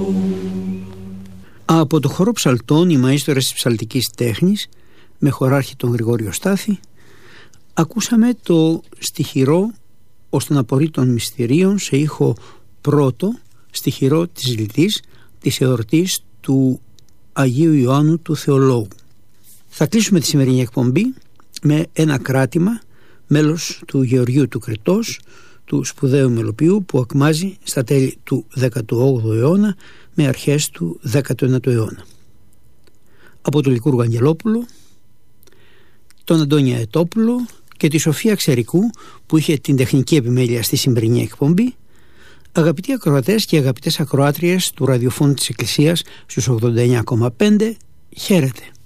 Από το χορό ψαλτών, οι μαΐστορες της ψαλτικής τέχνης, με χωράρχη τον Γρηγόριο Στάθη, ακούσαμε το στιχηρό «Ως τον απορρί των μυστηρίων» σε ήχο πρώτο, στιχηρό της Λιτής, της εορτής του Αγίου Ιωάννου του Θεολόγου. Θα κλείσουμε τη σημερινή εκπομπή με ένα κράτημα, μέλος του Γεωργίου του Κρητός, του σπουδαίου μελοποιού που ακμάζει στα τέλη του 18ου αιώνα με αρχές του 19ου αιώνα. Από τον Λικούργο Αγγελόπουλο, τον Αντώνη Αετόπουλο και τη Σοφία Ξερικού που είχε την τεχνική επιμέλεια στη σημερινή εκπομπή, αγαπητοί ακροατές και αγαπητές ακροάτριες του ραδιοφώνου της Εκκλησίας στους 89,5, χαίρετε.